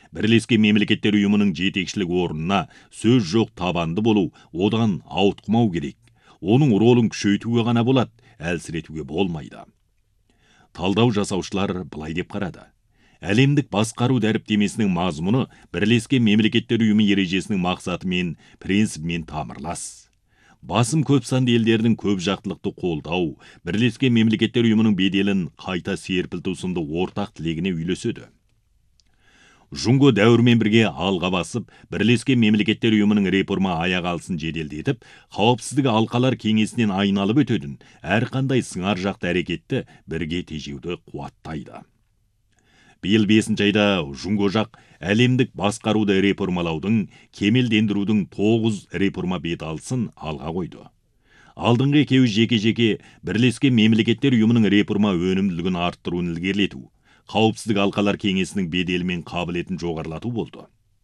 Бірлескен Мемлекеттер Ұйымының жетекшілік орнына сөз жоқ табанды болу, одан ауытқымау керек. Оның ролын күшейтуге ғана болады, әлсіретуге болмайды. Талдау жасаушылар былай деп қарады. Әлемдік басқару дәріптемесінің мазмұны Бірлескен Мемлекеттер Ұйымы ережесінің мақсаты мен принципімен тамырлас. Басым көп санды елдердің көп жақтылықты қолдау, Бірлескен Мемлекеттер Ұйымының беделін қайта серпілту сынды ортақ тілегіне үйлеседі. Жунго дәуірмен бірге алға басып, Бірлескен Мемлекеттер Ұйымының реформа аяқ алсын жеделдетіп, қауіпсіздік алқалар кеңесінен айналып өтетін, әрқандай сыңар жақты әрекетті бірге тежеуді қуаттайды. Биыл 5 айда Жунго жақ әлемдік басқаруды реформалаудың, кемелдендірудің 9 реформа бет алысын алға қойды. Алдыңғы екеуі жеке-жеке Бірлескен Мемлекеттер Ұйымының реформа өнімділігін арттыруын ілгерілету, қауіпсіздік алқалар кеңесінің беделі мен қабілетін жоғарылату болды.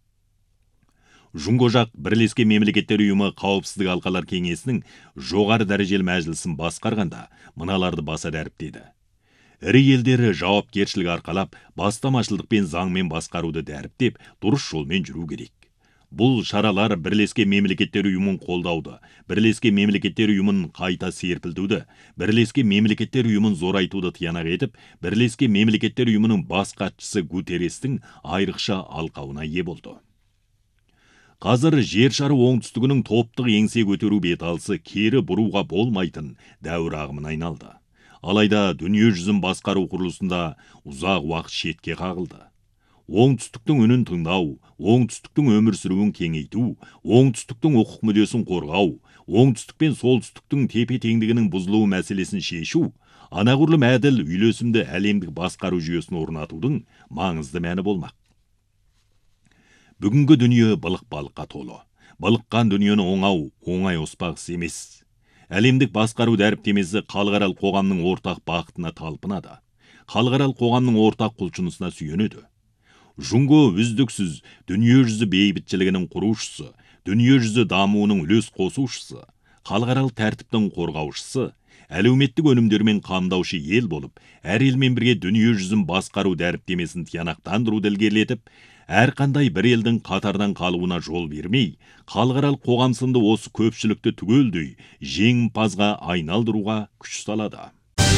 Жунго жақ Бірлескен Мемлекеттер Ұйымы қауіпсіздік алқалар кеңесінің жоғары дәрежелі мәжілісін басқарғанда мыналарды баса дәріптеді. Ірі елдері жауапкершілік арқалап, бастамашылдықпен заңмен басқаруды дәріптеп, дұрыс жолмен жүру керек. Бұл шаралар Бірлескен Мемлекеттер Ұйымын қолдауды, Бірлескен Мемлекеттер Ұйымын қайта серпілтуді, Бірлескен Мемлекеттер Ұйымын зорайтуды тиянақ етіп, Бірлескен Мемлекеттер Ұйымының бас хатшысы Гутеррестің айрықша алқауына ие болды. Қазір жер шары оңтүстігінің топтық еңсе көтеру беталысы кері бұруға болмайтын дәуір ағымына айналды. Алайда дүние жүзін басқару құрылысында ұзақ уақыт шетке қағылды. Оңтүстіктің үнін тыңдау, оңтүстіктің өмір сүруін кеңейту, оңтүстіктің құқық мүддесін қорғау, оңтүстік пен солтүстіктің тепе-теңдігінің бұзылуы мәселесін шешу, анағұрлым әділ үйлесімді әлемдік басқару жүйесін орнатудың маңызды мәні болмақ. Бүгінгі дүние былық-балыққа толы. Былыққан дүниені оңай оспағысы емес. Әлемдік басқару дәріптемесі халықаралық қоғамның ортақ бақытына талпынады. Халықаралық қоғамның ортақ құлшынысына сүйенеді. Жунго үздіксіз дүние жүзі бейбітшілігінің құрушысы, дүние жүзі дамуының үлес қосушысы, халықаралық тәртіптің қорғаушысы, әлеуметтік өнімдермен қамдаушы ел болып, әр елмен бірге дүние жүзін басқару дәріптемесін тиянақтандыруды ілгерілетіп, әрқандай бір елдің қатардан қалуына жол бермей, халықаралық қоғам сынды осы көпшілікті түгелдей жеңімпазға айналдыруға күш салады.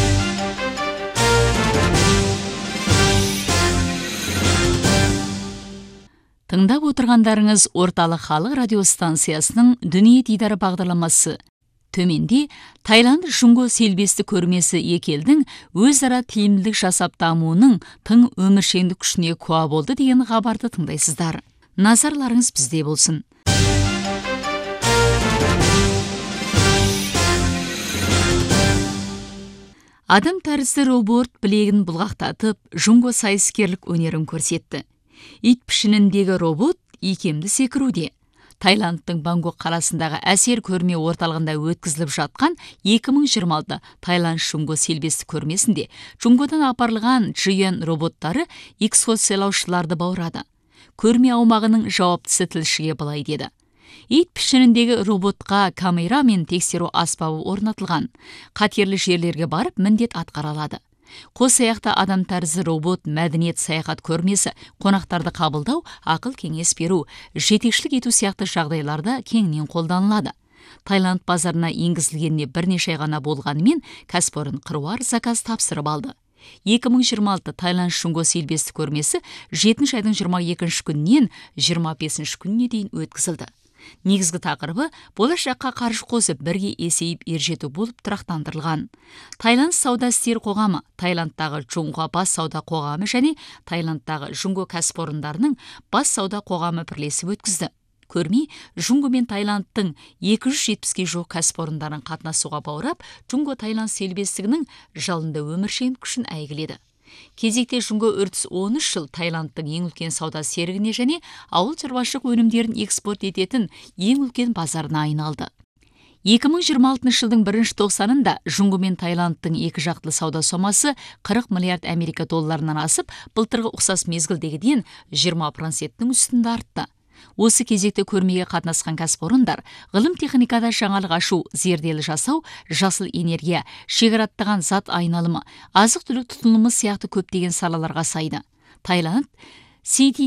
Тыңдап отырғандарыңыз орталық халық радиостанциясының дүние дидары бағдарламасы. Төменде Таиланд Жунго селбесті көрмесі екі елдің өзара тиімділік жасап дамуының тың өміршеңдік күшіне куә болды деген хабарды тыңдайсыздар. Назарларыңыз бізде болсын. Адам тәрізді робот білегін бұлғақтатып, Жунго сайыскерлік өнерін көрсетті. Ит пішініндегі робот икемді секіруде. Таиландтың Бангкок қаласындағы әсер көрме орталығында өткізіліп жатқан 2026 Таиланд Жунго селбесті көрмесінде Жунгодан апарылған Джиен роботтары экскурсиялаушыларды баурады. Көрме аумағының жауаптысы тілшіге былай деді. Ит пішініндегі роботқа камера мен тексеру аспабы орнатылған. Қатерлі жерлерге барып міндет атқаралады. Қос аяқты адам тәрізді робот мәдениет саяхат көрмесі, қонақтарды қабылдау, ақыл кеңес беру, жетекшілік ету сияқты жағдайларда кеңінен қолданылады. Таиланд базарына енгізілгеніне бірнеше ай ғана болғанымен, кәсіпорын қыруар заказ тапсырып алды. 2026 Таиланд Жунго селбесті көрмесі 7 айдың 22 күнінен 25 күніне дейін өткізілді. Негізгі тақырыбы болашаққа қаржы қосып бірге есейіп ержету болып тұрақтандырылған. Таиланд сауда істер қоғамы, Таиландтағы Жунго бас сауда қоғамы және Таиландтағы Жунго кәсіпорындарының бас сауда қоғамы бірлесіп өткізді. Көрме Жунго мен Таиландтың 270-ге жуық кәсіпорындарын қатынасуға баурап, Жунго Таиланд селбестігінің жалынды өміршең күшін әйгіледі. Кезекте Жунго үрдіс 13 жыл Таиландтың ең үлкен сауда серігіне және ауыл шаруашылық өнімдерін экспорт ететін ең үлкен базарына айналды. 2026 жылдың 1-тоқсанында Жунго мен Таиландтың екі жақтылы сауда сомасы 40 миллиард Америка долларынан асып, былтырғы ұқсас мезгілдегіден 20% үстінде артты. Осы кезекте көрмеге қатынасқан кәсіпорындар ғылым техникада жаңалық ашу, зерделі жасау, жасыл энергия, шекараттаған зат айналымы, азық-түлік тұтынымы сияқты көптеген салаларға сайды. Таиланд